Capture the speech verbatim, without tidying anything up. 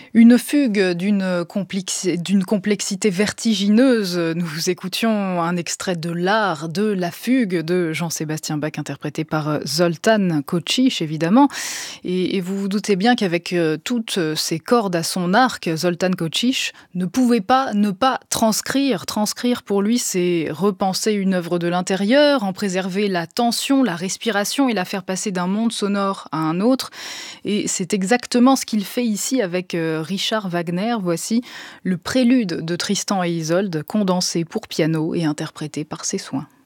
Une fugue d'une complexi d'une complexité vertigineuse. Nous écoutions un extrait de l'art de la fugue de Jean-Sébastien Bach, interprété par Zoltán Kocsich, évidemment. Et, et vous vous doutez bien qu'avec euh, toutes ces cordes à son arc, Zoltán Kocsich ne pouvait pas ne pas transcrire. Transcrire, pour lui, c'est repenser une œuvre de l'intérieur, en préserver la tension, la respiration et la faire passer d'un monde sonore à un autre. Et c'est exactement ce qu'il fait ici avec euh, Richard Wagner. Voici le prélude de Tristan et Isolde, condensé pour piano et interprété par ses soins.